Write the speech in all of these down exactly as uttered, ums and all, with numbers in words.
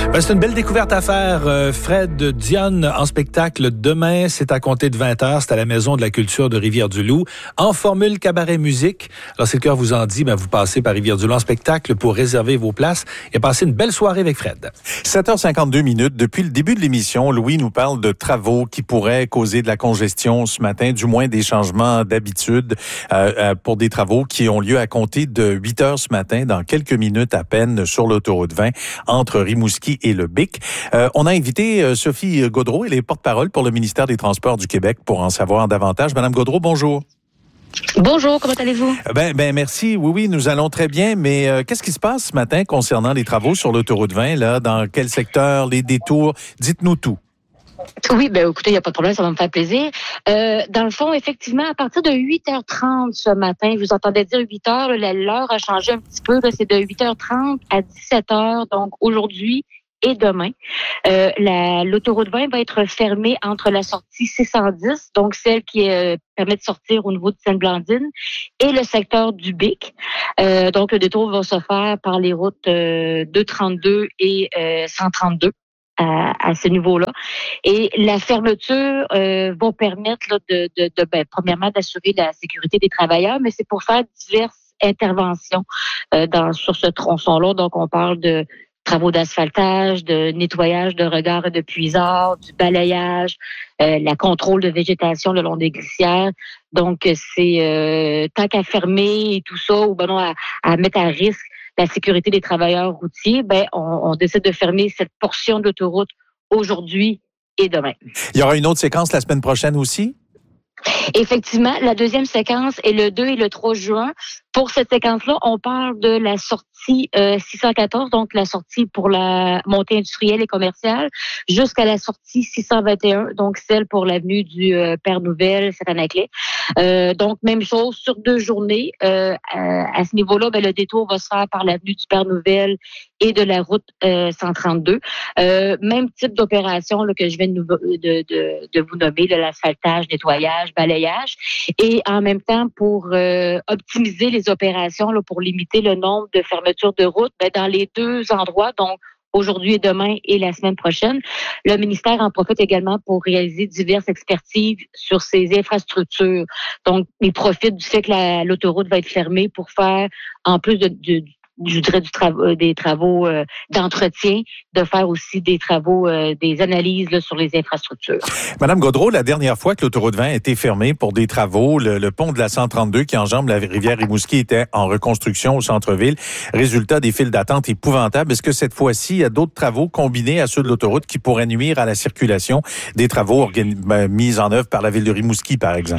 Ben, c'est une belle découverte à faire. Euh, Fred Dionne en spectacle demain. C'est à compter de vingt heures. C'est à la Maison de la Culture de Rivière-du-Loup. En formule cabaret musique. Alors, si le cœur vous en dit, ben, vous passez par Rivière-du-Loup en spectacle pour réserver vos places et passer une belle soirée avec Fred. sept heures cinquante-deux minutes. Depuis le début de l'émission, Louis nous parle de travaux qui pourraient causer de la congestion ce matin, du moins des changements d'habitude euh, euh, pour des travaux qui ont lieu à compter de huit heures ce matin, dans quelques minutes à peine, sur l'autoroute vingt, entre Rimouski et le Bic. Euh, on a invité euh, Sophie Gaudreault, elle est porte-parole pour le ministère des Transports du Québec, pour en savoir davantage. Madame Gaudreault, bonjour. Bonjour, comment allez-vous? Ben, ben merci. Oui, oui, nous allons très bien. Mais euh, qu'est-ce qui se passe ce matin concernant les travaux sur l'autoroute vingt, là? Dans quel secteur, les détours? Dites-nous tout. Oui, ben écoutez, il n'y a pas de problème, ça va me faire plaisir. Euh, dans le fond, effectivement, à partir de huit heures trente ce matin, je vous entendais dire huit heures, là, l'heure a changé un petit peu. Là, c'est de huit heures trente à dix-sept heures, donc aujourd'hui et demain. Euh, la, l'autoroute vingt va être fermée entre la sortie six cent dix, donc celle qui euh, permet de sortir au niveau de Sainte-Blandine, et le secteur du Bic. Euh, donc, le détour va se faire par les routes euh, deux cent trente-deux et euh, cent trente-deux. À, à ce niveau-là. Et la fermeture euh, va permettre là, de, de, de ben, premièrement, d'assurer la sécurité des travailleurs, mais c'est pour faire diverses interventions euh, dans, sur ce tronçon-là. Donc, on parle de travaux d'asphaltage, de nettoyage de regards et de puisards, du balayage, euh, la contrôle de végétation le long des glissières. Donc, c'est euh, tant qu'à fermer et tout ça, ou ben non, à, à mettre à risque la sécurité des travailleurs routiers, ben on, on décide de fermer cette portion de l'autoroute aujourd'hui et demain. Il y aura une autre séquence la semaine prochaine aussi? Effectivement, la deuxième séquence est le deux et le trois juin. Pour cette séquence-là, on parle de la sortie euh, six cent quatorze, donc la sortie pour la montée industrielle et commerciale, jusqu'à la sortie six cent vingt et un, donc celle pour l'avenue du euh, Père Nouvelle, Saint-Anaclet. Euh, donc, même chose sur deux journées. Euh, à, à ce niveau-là, ben, le détour va se faire par l'avenue du Père Nouvelle et de la route euh, cent trente-deux. Euh, même type d'opération là, que je viens de, de, de, de vous nommer, là, l'asphaltage, nettoyage, balayage. Et en même temps, pour euh, optimiser les opérations, là, pour limiter le nombre de fermetures de route, ben, dans les deux endroits, donc aujourd'hui et demain et la semaine prochaine, le ministère en profite également pour réaliser diverses expertises sur ces infrastructures. Donc, il profite du fait que la, l'autoroute va être fermée pour faire, en plus de, de je dirais du tra- des travaux euh, d'entretien, de faire aussi des travaux, euh, des analyses là, sur les infrastructures. Madame Gaudreault, la dernière fois que l'autoroute vingt a été fermée pour des travaux, le, le pont de la cent trente-deux qui enjambe la rivière Rimouski était en reconstruction au centre-ville. Résultat, des files d'attente épouvantables. Est-ce que cette fois-ci, il y a d'autres travaux combinés à ceux de l'autoroute qui pourraient nuire à la circulation, des travaux organi- ben, mis en œuvre par la ville de Rimouski, par exemple?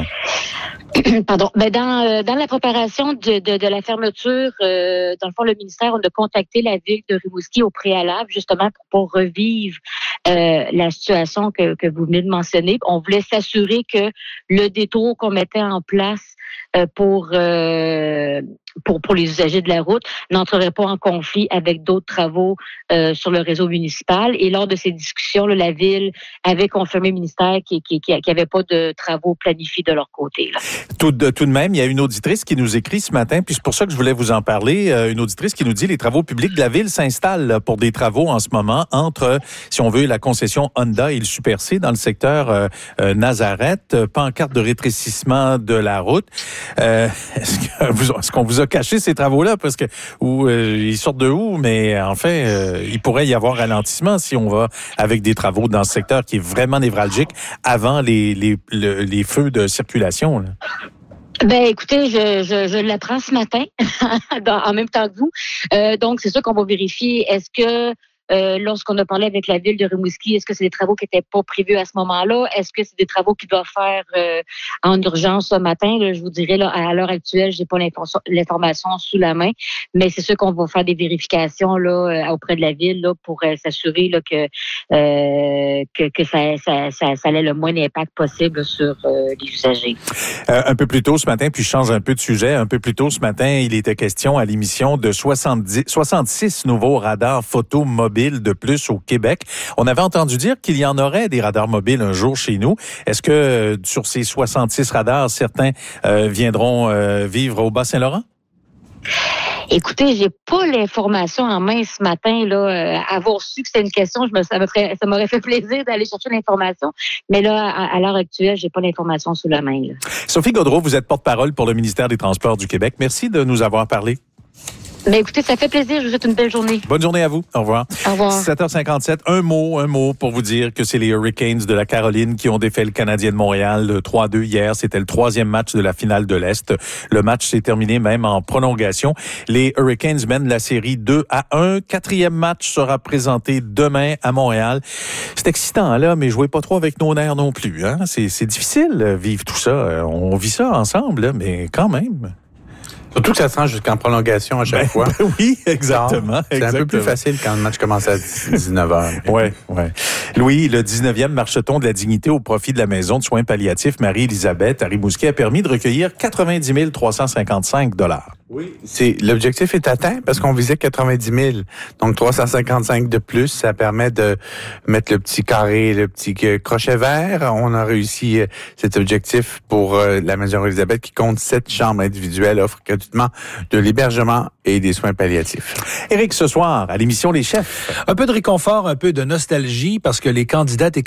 Pardon. Ben dans euh, dans la préparation de, de, de la fermeture, euh, dans le fond, le ministère, on a contacté la ville de Rimouski au préalable, justement pour pas revivre euh, la situation que, que vous venez de mentionner. On voulait s'assurer que le détour qu'on mettait en place euh, pour euh, pour pour les usagers de la route n'entrerait pas en conflit avec d'autres travaux euh, sur le réseau municipal. Et lors de ces discussions, là, la ville avait confirmé au ministère qu'il qui, qui, qui avait pas de travaux planifiés de leur côté. Là. Tout de, tout de même, il y a une auditrice qui nous écrit ce matin, puis c'est pour ça que je voulais vous en parler, euh, une auditrice qui nous dit les travaux publics de la ville s'installent pour des travaux en ce moment entre, si on veut, la concession Honda et le Super C dans le secteur euh, euh, Nazareth, pancarte de rétrécissement de la route. Euh, est-ce, que vous, est-ce qu'on vous a caché ces travaux-là? Parce que ou euh, ils sortent de où? Mais en fait, euh, il pourrait y avoir ralentissement si on va avec des travaux dans ce secteur qui est vraiment névralgique avant les, les, le, les feux de circulation, là. Ben, écoutez, je, je, je l'apprends ce matin, dans, en même temps que vous. Euh, donc, c'est sûr qu'on va vérifier. Est-ce que Euh, lorsqu'on a parlé avec la ville de Rimouski, est-ce que c'est des travaux qui n'étaient pas prévus à ce moment-là? Est-ce que c'est des travaux qui doivent faire euh, en urgence ce matin? Là, je vous dirais, là, à l'heure actuelle, j'ai pas l'information, l'information sous la main, mais c'est sûr qu'on va faire des vérifications là, auprès de la ville là, pour euh, s'assurer là, que, euh, que, que ça, ça, ça, ça ait le moins d'impact possible sur euh, les usagers. Euh, un peu plus tôt ce matin, puis je change un peu de sujet, un peu plus tôt ce matin, il était question à l'émission de soixante-dix, soixante-six nouveaux radars photo mobiles de plus au Québec. On avait entendu dire qu'il y en aurait des radars mobiles un jour chez nous. Est-ce que euh, sur ces soixante-six radars, certains euh, viendront euh, vivre au Bas-Saint-Laurent? Écoutez, j'ai pas l'information en main ce matin. Là, euh, avoir su que c'était une question, je me, ça, me ferait, ça m'aurait fait plaisir d'aller chercher l'information. Mais là, à, à l'heure actuelle, j'ai pas l'information sous la main. Là. Sophie Gaudreault, vous êtes porte-parole pour le ministère des Transports du Québec. Merci de nous avoir parlé. Mais écoutez, ça fait plaisir. Je vous souhaite une belle journée. Bonne journée à vous. Au revoir. Au revoir. sept heures cinquante-sept. Un mot, un mot pour vous dire que c'est les Hurricanes de la Caroline qui ont défait le Canadien de Montréal trois à deux hier. C'était le troisième match de la finale de l'Est. Le match s'est terminé même en prolongation. Les Hurricanes mènent la série deux à un. Quatrième match sera présenté demain à Montréal. C'est excitant, là, mais jouez pas trop avec nos nerfs non plus, hein. C'est, c'est difficile, vivre tout ça. On vit ça ensemble, là, mais quand même. Surtout que ça se rend jusqu'en prolongation à chaque ben, fois. Ben oui, exactement. C'est exactement. un peu plus facile quand le match commence à dix-neuf heures. Oui, oui. Louis, le dix-neuvième marcheton de la dignité au profit de la maison de soins palliatifs Marie-Élisabeth à Rimouski a permis de recueillir quatre-vingt-dix mille trois cent cinquante-cinq dollars. Oui, c'est l'objectif est atteint parce qu'on visait quatre-vingt-dix mille. Donc trois cent cinquante-cinq de plus, ça permet de mettre le petit carré, le petit crochet vert. On a réussi cet objectif pour la maison Élisabeth qui compte sept chambres individuelles, offre gratuitement de l'hébergement et des soins palliatifs. Éric, ce soir, à l'émission Les Chefs. Un peu de réconfort, un peu de nostalgie parce que les candidates et